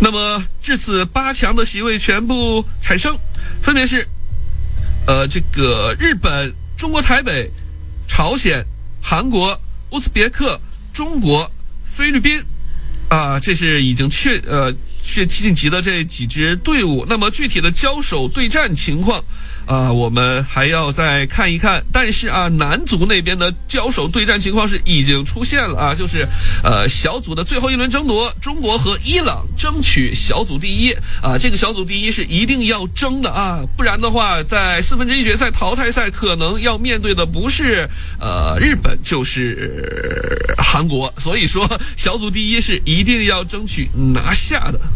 那么至此8强的席位全部产生，分别是这个日本、中国台北、朝鲜、韩国、乌兹别克、中国、菲律宾这是已经确晋级的这几支队伍。那么具体的交手对战情况我们还要再看一看。但是男足那边的交手对战情况是已经出现了就是小组的最后一轮争夺，中国和伊朗争取小组第一这个小组第一是一定要争的不然的话在1/4决赛淘汰赛可能要面对的不是日本就是韩国，所以说小组第一是一定要争取拿下的。